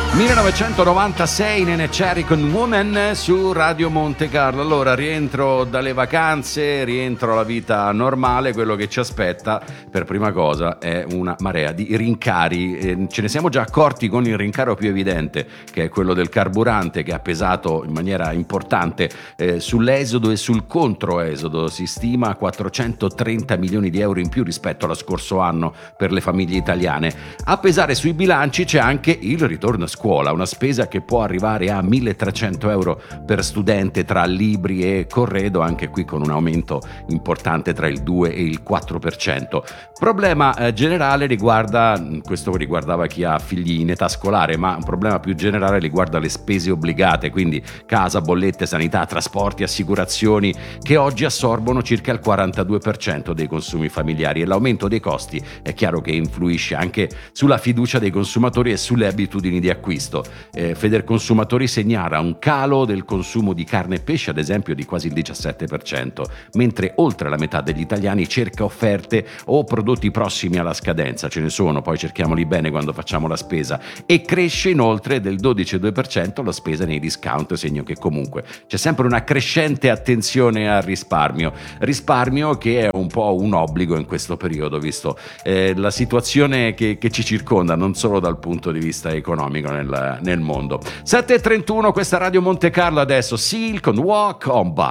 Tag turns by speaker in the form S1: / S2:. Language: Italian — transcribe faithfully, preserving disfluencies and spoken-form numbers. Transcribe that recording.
S1: millenovecentonovantasei, Neneh Cherry con Woman su Radio Monte Carlo. Allora, rientro dalle vacanze, rientro alla vita normale. Quello che ci aspetta per prima cosa è una marea di rincari. Eh, ce ne siamo già accorti con il rincaro più evidente, che è quello del carburante, che ha pesato in maniera importante eh, sull'esodo e sul controesodo. Si stima quattrocentotrenta milioni di euro in più rispetto allo scorso anno per le famiglie italiane. A pesare sui bilanci c'è anche il ritorno a scuola, una spesa che può arrivare a milletrecento euro per studente tra libri e corredo, anche qui con un aumento importante tra il due e il quattro per cento. Problema eh, generale riguarda, questo riguardava chi ha figli in età scolare, ma un problema più generale riguarda le spese obbligate, quindi casa, bollette, sanità, trasporti, assicurazioni, che oggi assorbono circa il quarantadue per cento dei consumi familiari, e l'aumento dei costi è chiaro che influisce anche sulla fiducia dei consumatori e sulle abitudini di acquisto. Eh, Federconsumatori segnala un calo del consumo di carne e pesce, ad esempio, di quasi il diciassette per cento, mentre oltre la metà degli italiani cerca offerte o prodotti prossimi alla scadenza. Ce ne sono, poi cerchiamoli bene quando facciamo la spesa. E cresce inoltre del dodici virgola due per cento la spesa nei discount, segno che comunque c'è sempre una crescente attenzione al risparmio. Risparmio che è un po' un obbligo in questo periodo, visto eh, la situazione che, che ci circonda, non solo dal punto di vista economico nel, nel mondo. sette e trentuno, questa Radio Monte Carlo, adesso Seal con Walk On By.